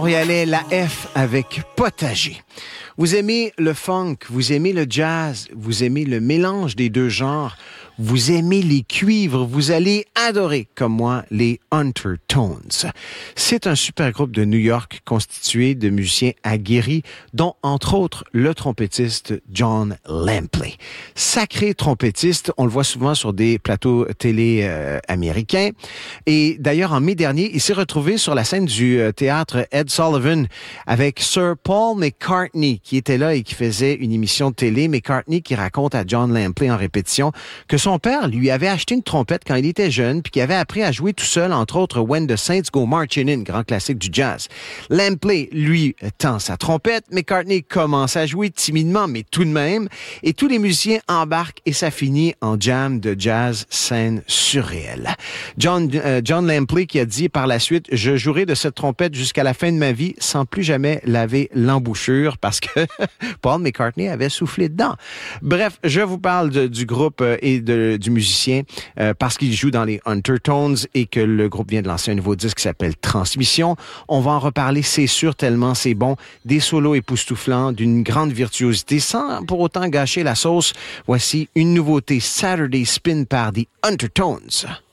Montréalais, la F avec potager. Vous aimez le funk, vous aimez le jazz, vous aimez le mélange des deux genres, vous aimez les cuivres, vous allez adorer, comme moi, les Undertones. C'est un super groupe de New York constitué de musiciens aguerris, dont, entre autres, le trompettiste John Lampley. Sacré trompettiste, on le voit souvent sur des plateaux télé américains. Et d'ailleurs, en mai dernier, il s'est retrouvé sur la scène du théâtre Ed Sullivan avec Sir Paul McCartney, qui était là et qui faisait une émission de télé. McCartney qui raconte à John Lampley en répétition que son père lui avait acheté une trompette quand il était jeune, puis qu'il avait appris à jouer tout seul, entre autres When the Saints Go Marching In, grand classique du jazz. Lampley, lui, tend sa trompette. McCartney commence à jouer timidement, mais tout de même. Et tous les musiciens embarquent et ça finit en jam de jazz, scène surréelle. John Lampley qui a dit par la suite, je jouerai de cette trompette jusqu'à la fin de ma vie sans plus jamais laver l'embouchure parce que Paul McCartney avait soufflé dedans. Bref, je vous parle du groupe et du musicien parce qu'il joue dans les Undertones et que le groupe vient de lancer un nouveau disque qui s'appelle Transmission. On va en reparler, c'est sûr, tellement c'est bon. Des solos époustouflants, d'une grande virtuosité, sans pour autant gâcher la sauce. Voici une nouveauté, Saturday Spin par The Undertones.